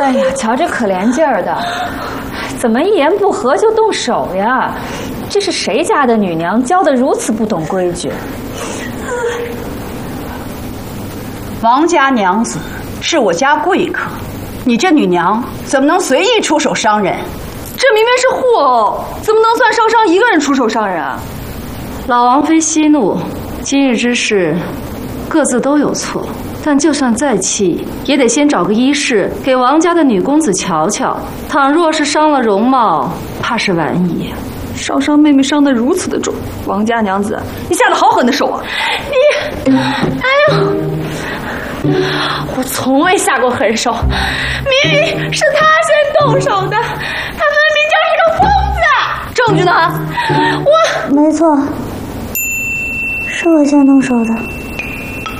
哎呀，瞧这可怜劲儿的，怎么一言不合就动手呀？这是谁家的女娘教得如此不懂规矩？ 王家娘子是我家贵客，你这女娘怎么能随意出手伤人？ 这明明是互殴，怎么能算受伤一个人出手伤人啊？ 老王妃息怒，今日之事各自都有错，但就算再气，也得先找个医士给王家的女公子瞧瞧。倘若是伤了容貌，怕是晚矣。 少伤妹妹伤得如此的重，王家娘子，你下了好狠的手啊！ 你，哎呦！我从未下过狠手，明明是他先动手的，他分明就是个疯子。 证据呢？ 我没错，是我先动手的。